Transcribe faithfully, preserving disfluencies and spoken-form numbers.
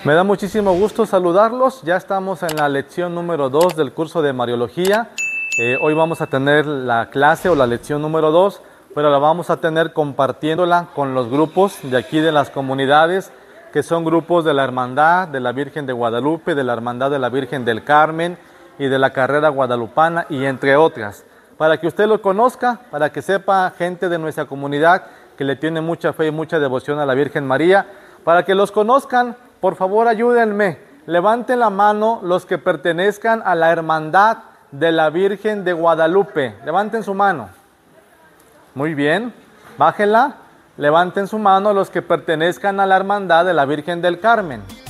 Me da muchísimo gusto saludarlos. Ya estamos en la lección número dos del curso de Mariología. Eh, hoy vamos a tener la clase o la lección número dos, pero la vamos a tener compartiéndola con los grupos de aquí de las comunidades, que son grupos de la Hermandad de la Virgen de Guadalupe, de la Hermandad de la Virgen del Carmen y de la Carrera Guadalupana, y entre otras. Para que usted lo conozca, para que sepa gente de nuestra comunidad que le tiene mucha fe y mucha devoción a la Virgen María, para que los conozcan. Por favor, ayúdenme, levanten la mano los que pertenezcan a la Hermandad de la Virgen de Guadalupe. Levanten su mano. Muy bien, bájenla. Levanten su mano los que pertenezcan a la Hermandad de la Virgen del Carmen.